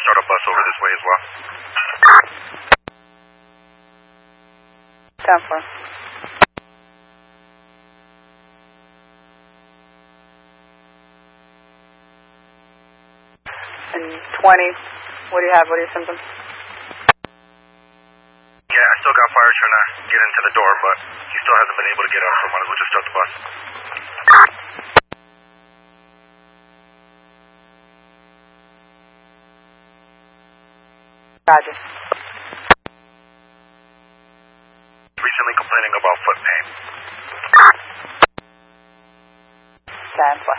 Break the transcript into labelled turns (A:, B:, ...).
A: start a bus over this way as well.
B: 10-4. And 20, what do you have? What are your symptoms?
A: Yeah, I still got fire trying to get into the door, but he still hasn't been able to get out, so might as well just start the bus.
B: Roger.
A: Recently complaining about foot pain.
B: 10-4.